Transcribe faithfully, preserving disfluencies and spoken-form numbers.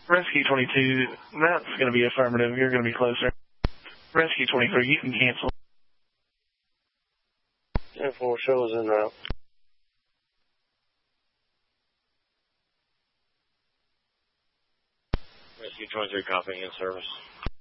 Rescue twenty-two, that's going to be affirmative. You're going to be closer. Rescue twenty-three, you can cancel. ten four, show is en route. Rescue twenty-three, copying in service.